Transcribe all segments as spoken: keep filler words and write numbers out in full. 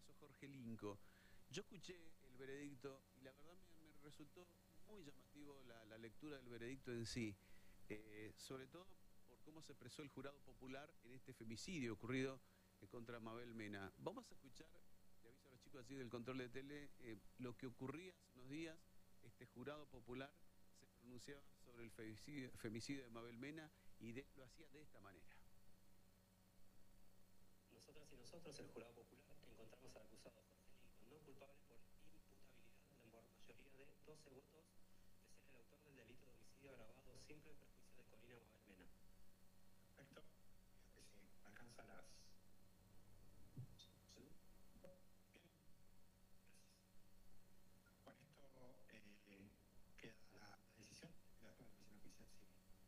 caso Jorge Linco. Yo escuché el veredicto y la verdad me, me resultó muy llamativo la, la lectura del veredicto en sí, eh, sobre todo por cómo se expresó el jurado popular en este femicidio ocurrido eh, contra Mabel Mena. Vamos a escuchar, le aviso a los chicos así del control de tele, eh, lo que ocurría hace unos días. Este jurado popular se pronunciaba sobre el femicidio, femicidio de Mabel Mena y de, lo hacía de esta manera. Nosotras y nosotros, el jurado popular, encontramos al acusado Jorge Linco no culpable por imputabilidad por mayoría de doce votos de ser el autor del delito de homicidio agravado simple en perjuicio de Corina Mabel Mena. Perfecto. Creo que sí, alcanza las... ¿Sí? Bien. Gracias. Con esto eh, queda la, la decisión de la Oficina Judicial Civil.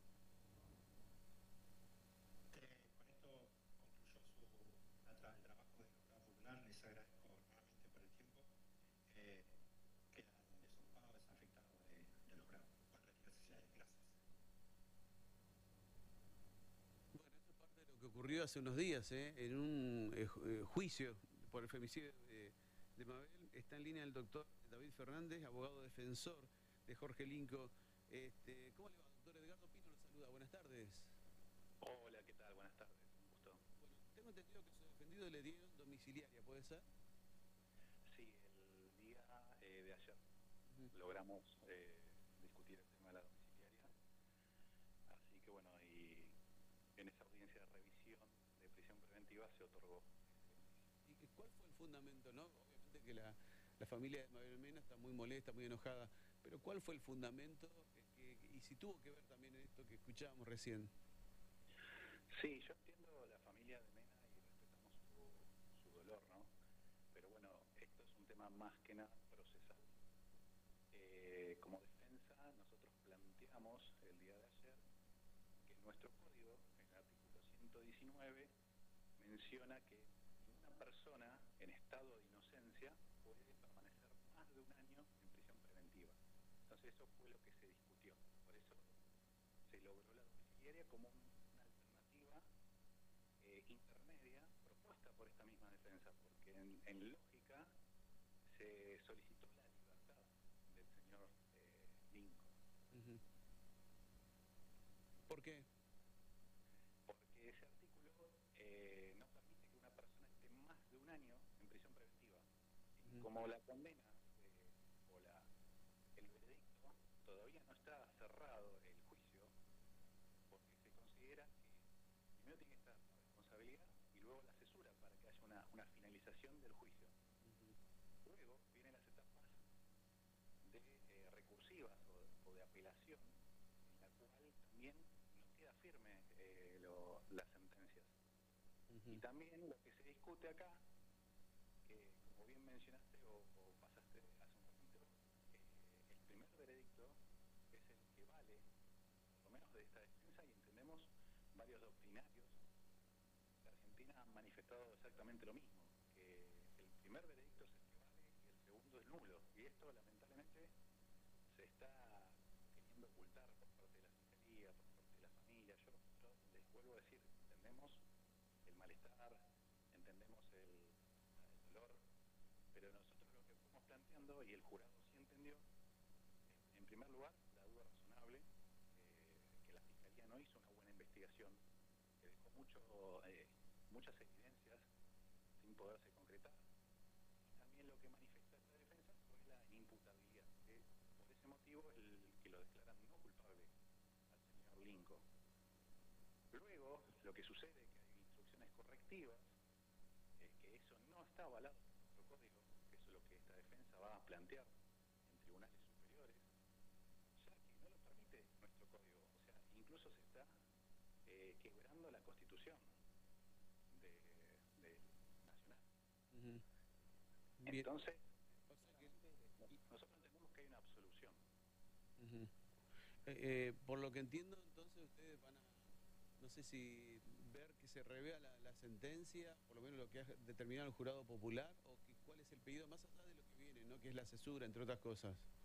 Eh, con esto concluyó su, la tra el trabajo del jurado popular. Les agradezco nuevamente por el tiempo. Eh, quedan desocupados, desafectados de, de los grados. Pueden retirarse. Gracias. Bueno, esto es parte de lo que ocurrió hace unos días, ¿eh? En un eh, juicio por el femicidio de, de Mabel. Está en línea el doctor David Fernández, abogado defensor de Jorge Linco. Este, ¿Cómo le va, doctor? Edgardo Pino lo saluda. Buenas tardes. Hola, ¿qué tal? Buenas tardes. Un gusto. Bueno, tengo entendido que su defendido le dieron domiciliaria, ¿puede ser? Sí, el día eh, de ayer uh-huh. logramos eh, discutir el tema de la domiciliaria. Así que bueno, y en esa audiencia de revisión de prisión preventiva se otorgó. ¿Y cuál fue el fundamento, no? Obviamente que la, la familia de Mabel Mena está muy molesta, muy enojada, pero ¿cuál fue el fundamento? Que, y si tuvo que ver también en esto que escuchábamos recién. Sí, yo entiendo la familia de Mena y respetamos su, su dolor, ¿no? Pero bueno, esto es un tema más que nada procesal. Eh, como defensa, nosotros planteamos el día de ayer que nuestro código, en el artículo ciento diecinueve, menciona que una persona en estado de inocencia puede permanecer más de un año en prisión preventiva. Entonces eso fue lo que se discutió. Por eso se logró la domiciliaria como una alternativa eh, intermedia propuesta por esta misma defensa, porque en, en lógica se solicitó la libertad del señor eh, Linco. Uh-huh. ¿Por qué? Porque ese artículo eh, no permite que una persona esté más de un año en prisión preventiva. Y uh-huh. como la condena eh, o la, el veredicto todavía no está cerrado el juicio, porque se considera que primero tiene que estar la responsabilidad y luego la cesura para que haya una, una finalización del juicio. Uh-huh. Luego vienen las etapas de eh, recursivas o, o de apelación, en la cual también no queda firme eh, lo, las sentencias. Uh-huh. Y también lo que se discute acá, que como bien mencionaste o, o pasaste hace un ratito, eh, el primer veredicto es el que vale, por lo menos de esta defensa, y entendemos varios doctrinarios de Argentina han manifestado exactamente lo mismo, que el primer veredicto es el que vale y el segundo es nulo, y esto lamentablemente se está queriendo ocultar por parte de la Fiscalía, por parte de la familia. Yo, yo les vuelvo a decir, entendemos el malestar, entendemos el, el dolor, pero nosotros lo que fuimos planteando, y el jurado sí entendió, en primer lugar, la duda razonable, eh, que la Fiscalía no hizo una buena investigación, que dejó mucho, eh, muchas evidencias sin poderse concretar. Y también lo que manifiesta esta defensa fue la inimputabilidad, que por ese motivo el que lo declaran no culpable al señor Linco. Luego, lo que sucede es que hay instrucciones correctivas, eh, que eso no está avalado por nuestro código, que eso es lo que esta defensa va a plantear en tribunales superiores, ya que no lo permite nuestro código. O sea, incluso se está eh, quebrando la Constitución de, de Nacional. Uh-huh. Entonces, o sea que nosotros entendemos que hay una absolución. Uh-huh. eh, eh, por lo que entiendo, entonces ustedes van a, no sé si ver que se revea la, la sentencia, por lo menos lo que ha determinado el jurado popular, o que, cuál es el pedido más allá de lo que viene, ¿no? Que es la cesura, entre otras cosas.